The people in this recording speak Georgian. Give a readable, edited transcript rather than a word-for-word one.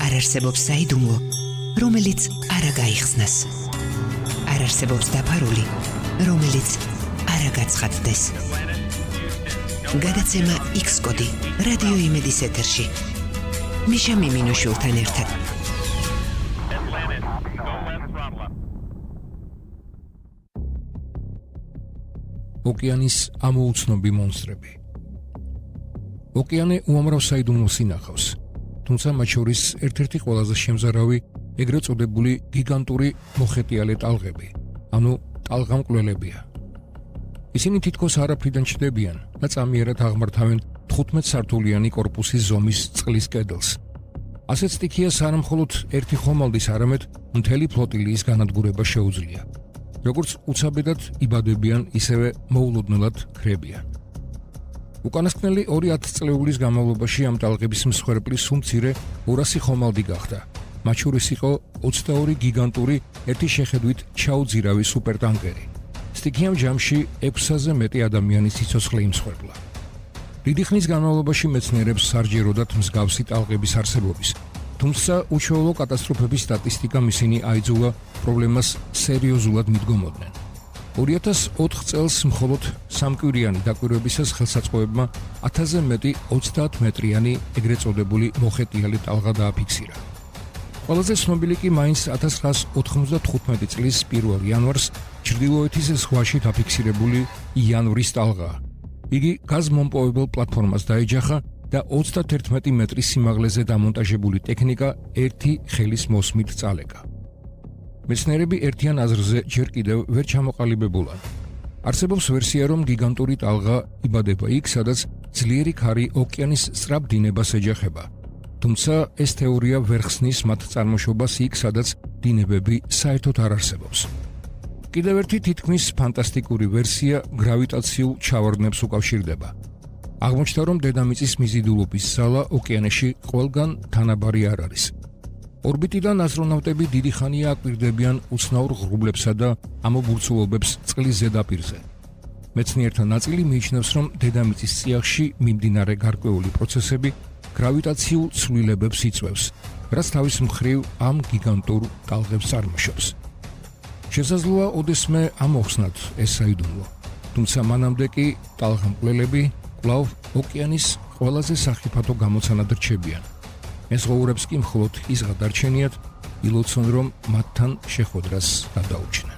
არ არსებობს საიდუმლო, რომელიც არ გაიხსნას. არ არსებობს დაფარული, რომელიც არ გაცხადდეს. გადაცემა X-კოდი რადიო იმედის ეთერში. მიშა მიმინოშულთან ერთად. ოკეანის ამოუცნობი მონსტრები. ოკეანე უამრავ საიდუმლოს ინახავს, თუმცა მათ შორის ერთ-ერთი ყველაზე შემზარავი ეგრეთ წოდებული გიგანტური მოხეტიალე ტალღები, ანუ ტალღამკვლელებია. ისინი თითქოს არაფრიდან ჩნდებიან და წამიერად აღმართავენ 15 სართულიანი კორპუსის ზომის წყლის კედელს. ასეთ სტიქიას არა მხოლოდ ერთი ხომალდის, არამედ მთელი ფლოტილიის განადგურება შეუძლია. როგორც უცაბედად იბადებიან, ისევე მოულოდნელად ქრებიან. უკანასკნელი 2 ათწლეულის განმავლობაში ამ ტალღების მსხვერპლის სულ მცირე 200 ხომალდი გახდა. მათ შორის იყო 22 გიგანტური, ერთი შეხედვით ჩაუძირავი სუპერტანკერი. სტიქიამ ჯამში 600-ზე მეტი ადამიანის სიცოცხლე იმსხვერპლა. დიდი ხნის განმავლობაში მეცნიერებს სარჯეროდათ მსგავსი ტალღების არსებობის, თუმცა უშუალო კატასტროფების სტატისტიკამ ისინი აიძულა პრობლემას სერიოზულად მიდგომოდნენ. 2004 წელს მხოლოდ სამკვირიანი დაკვირვებისას ხელსაწყოებმა 1000-ზე მეტი 30 მეტრიანი ეგრეთ წოდებული მოხეტიალე ტალღა დააფიქსირა. ყველაზე ცნობილი კი მაინც 1995 წლის 1 იანვარს ჩრდილოეთის ზღვაში დაფიქსირებული იანვრის ტალღაა. იგი გაზმომპოვებელ პლატფორმას დაეჯახა და 31 მეტრის სიმაღლეზე დამონტაჟებული ტექნიკა ერთი ხელის მოსმით წალეკა. მეცნიერები ერთიან აზრზე ჯერ კიდევ ვერ ჩამოყალიბებულან. არსებობს ვერსია, რომ გიგანტური ტალღა იბადება იქ, სადაც ძლიერი ქარი ოკეანის სწრაფ დინებას ეჯახება. თუმცა ეს თეორია ვერ ხსნის მათ წარმოშობას იქ, სადაც დინებები საერთოდ არ არსებობს. კიდევ ერთი თითქმის ფანტასტიკური ვერსია გრავიტაციულ ჩავარდნებს უკავშირდება. აღმოჩნდა, რომ დედამიწის მიზიდულობის ზალა ოკეანეში ყველგან თანაბარი არ არის. ორბიტიდან ასტრონავტები დიდი ხანია აკვირდებიან უცნაურ ღრუბლებსა და ამობურცულობებს წყლის ზედაპირზე. მეცნიერთა ნაწილი მიიჩნევს, რომ დედამიწის წიაღში მიმდინარე გარკვეული პროცესები გრავიტაციულ ცვლილებებს იწვევს, რაც თავის მხრივ ამ გიგანტურ ტალღებს წარმოშობს. შესაძლოა ოდესმე ამოხსნათ ეს საიდუმლო, თუმცა მანამდე კი ტალღამკვლელები კვლავ ოკეანის ყველაზე სახიფათო გამოცანად რჩებიან. მეზღვაურებს კი მხოლოდ ის გადარჩენიათ, ილოცონ რომ მათთან შეხვედრას გადაუჩნდნენ.